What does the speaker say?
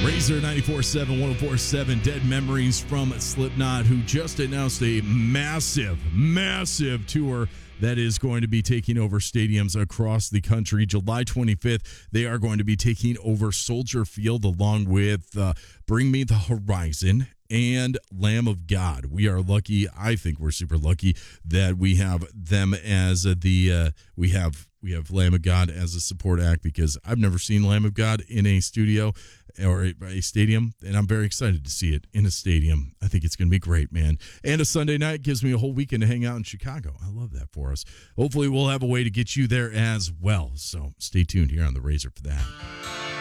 Razor 94.7, 104.7, Dead Memories from Slipknot, who just announced a massive tour that is going to be taking over stadiums across the country. July 25th, they are going to be taking over Soldier Field along with Bring Me the Horizon and Lamb of God. We are lucky. I think we're super lucky that we have them as we have Lamb of God as a support act, because I've never seen Lamb of God in a studio or a stadium, and I'm very excited to see it in a stadium. I think it's going to be great, man. And a Sunday night gives me a whole weekend to hang out in Chicago. I love that for us. Hopefully we'll have a way to get you there as well. So stay tuned here on the Razor for that.